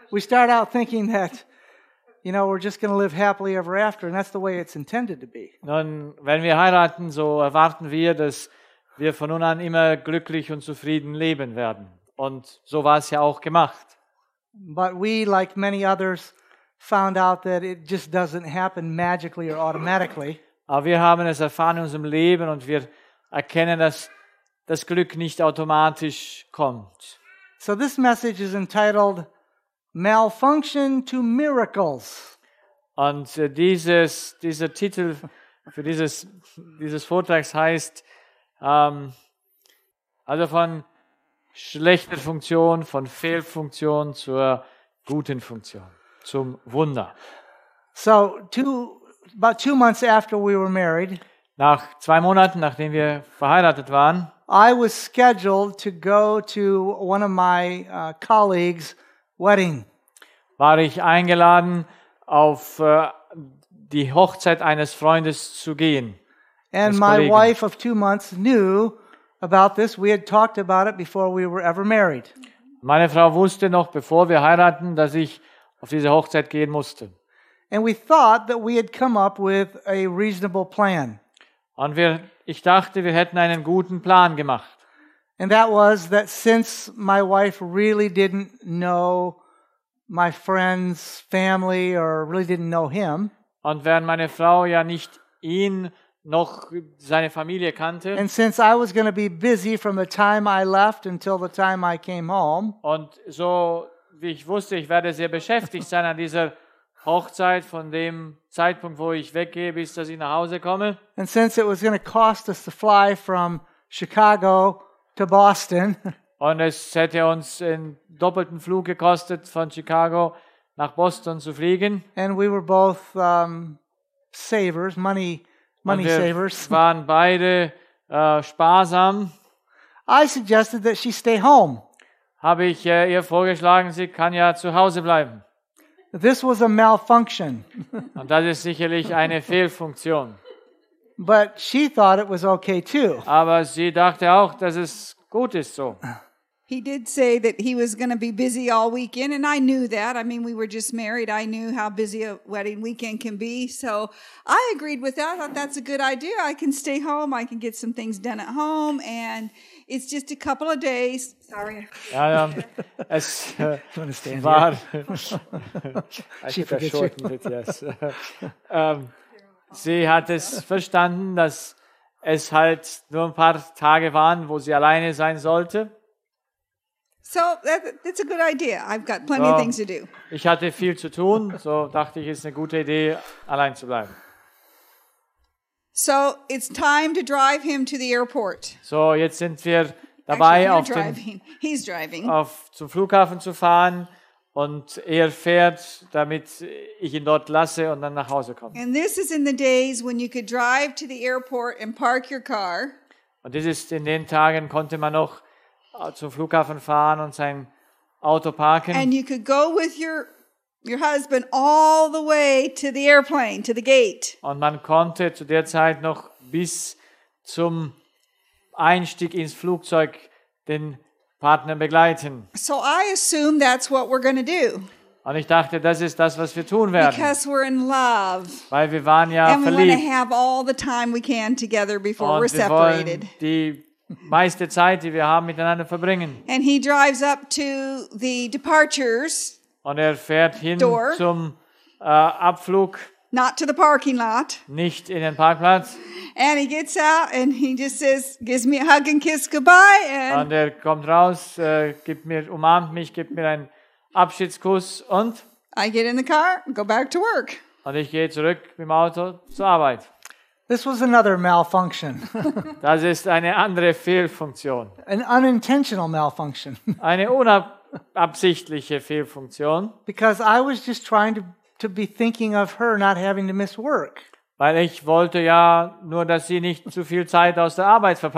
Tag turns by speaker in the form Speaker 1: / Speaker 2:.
Speaker 1: we start out thinking that, we're just going to live happily ever after, and that's the way it's intended to be.
Speaker 2: Nun, wenn wir heiraten, so erwarten wir, dass wir von nun an immer glücklich und zufrieden leben werden. Und so war es ja auch gemacht.
Speaker 1: But we, like many others, found out that it just doesn't happen magically or automatically.
Speaker 2: Aber wir haben es erfahren in unserem Leben und wir erkennen, dass das Glück nicht automatisch kommt.
Speaker 1: So this message is entitled Malfunction to Miracles.
Speaker 2: Und dieser Titel für dieses Vortrags heißt, also von schlechter Funktion, von Fehlfunktion zur guten Funktion, zum Wunder.
Speaker 1: So about 2 months after we were married,
Speaker 2: Nach 2 Monaten, nachdem wir verheiratet waren,
Speaker 1: I was scheduled to go to one of my colleagues' wedding.
Speaker 2: war ich eingeladen, auf die Hochzeit eines Freundes zu gehen.
Speaker 1: And
Speaker 2: Des
Speaker 1: my
Speaker 2: Kollegen.
Speaker 1: wife of 2 months knew about this. We had talked about it before we were ever married.
Speaker 2: Meine Frau wusste noch, bevor wir heiraten, dass ich auf diese Hochzeit gehen musste.
Speaker 1: And we thought that we had come up with a reasonable plan.
Speaker 2: Und ich dachte, wir hätten einen guten Plan gemacht.
Speaker 1: And that was that since my wife really didn't know my friend's family or really didn't know him,
Speaker 2: Und während meine Frau ja nicht ihn noch seine Familie kannte
Speaker 1: and since I was going to be busy from the time I left until the time I came home,
Speaker 2: und so wie ich wusste, ich werde sehr beschäftigt sein an dieser Hochzeit von dem Zeitpunkt, wo ich weggehe, bis dass ich nach Hause komme.
Speaker 1: and since it was going to cost us to fly from Chicago to Boston,
Speaker 2: Und es hätte uns einen doppelten Flug gekostet, von Chicago nach Boston zu fliegen.
Speaker 1: and we were both savers, money
Speaker 2: Und wir
Speaker 1: savers,
Speaker 2: waren beide sparsam.
Speaker 1: I suggested that she stay home.
Speaker 2: Habe ich ihr vorgeschlagen, sie kann ja zu Hause bleiben.
Speaker 1: This was a malfunction,
Speaker 2: Und das ist sicherlich eine Fehlfunktion.
Speaker 1: but she thought it was okay too.
Speaker 2: Aber sie dachte auch, dass es gut ist so.
Speaker 3: He did say that he was going to be busy all weekend, and I knew that. I mean, we were just married. I knew how busy a wedding weekend can be. So I agreed with that. I thought that's a good idea. I can stay home. I can get some things done at home. And it's just a couple of days. Sorry.
Speaker 2: Ja, es
Speaker 1: Understand
Speaker 2: war...
Speaker 1: She forgets you.
Speaker 2: Yes. Sie hat es verstanden, dass es halt nur ein paar Tage waren, wo sie alleine sein sollte.
Speaker 3: So that's a good idea. I've got plenty of things to do.
Speaker 2: Ich hatte viel zu tun, so dachte ich, es ist eine gute Idee, allein zu bleiben.
Speaker 3: So it's time to drive him to the airport.
Speaker 2: So, jetzt sind wir dabei,
Speaker 3: Actually, He's driving.
Speaker 2: zum Flughafen zu fahren und er fährt, damit ich ihn dort lasse und dann nach Hause komme.
Speaker 3: And this is in the days when you could drive to the airport and park your car.
Speaker 2: Und das ist in den Tagen, konnte man noch zum Flughafen fahren und sein Auto parken.
Speaker 3: And you could go with your husband all the way to the airplane, to the gate.
Speaker 2: Und man konnte zu der Zeit noch bis zum Einstieg ins Flugzeug den Partner begleiten.
Speaker 3: So I assume that's what we're going to do.
Speaker 2: Und ich dachte, das ist das, was wir tun werden.
Speaker 3: Because we're in love.
Speaker 2: Weil wir waren ja
Speaker 3: And we want to
Speaker 2: verliebt.
Speaker 3: have all the time we can together before
Speaker 2: Und
Speaker 3: we're
Speaker 2: wir wollen
Speaker 3: separated.
Speaker 2: die meiste Zeit, die wir haben, miteinander verbringen.
Speaker 3: And he drives up to the departures,
Speaker 2: Und er fährt hin
Speaker 3: Door.
Speaker 2: zum Abflug,
Speaker 3: not to the parking lot.
Speaker 2: nicht in den Parkplatz.
Speaker 3: And he gets out and he just says, gives me a hug and kiss goodbye. And
Speaker 2: Und er kommt raus, umarmt mich, gibt mir einen Abschiedskuss und
Speaker 3: I get in the car and go back to work.
Speaker 2: ich gehe zurück mit dem Auto zur Arbeit.
Speaker 1: This was another malfunction,
Speaker 2: Das ist eine andere Fehlfunktion.
Speaker 1: an unintentional malfunction,
Speaker 2: Eine unabsichtliche Fehlfunktion,
Speaker 1: because I was just trying to be thinking of her not having to miss work.
Speaker 2: weil ich wollte ja nur, dass sie nicht zu viel Zeit aus der Arbeit